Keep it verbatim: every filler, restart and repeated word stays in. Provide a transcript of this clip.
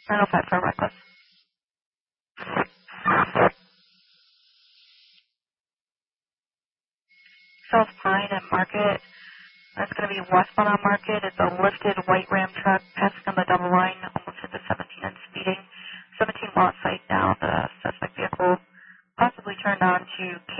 nine oh five for reckless. South Pine and Market. That's going to be westbound on Market. It's a lifted white Ram truck passing on the double line, almost into seventeen and speeding. seventeen lost sight now. The suspect vehicle possibly turned on to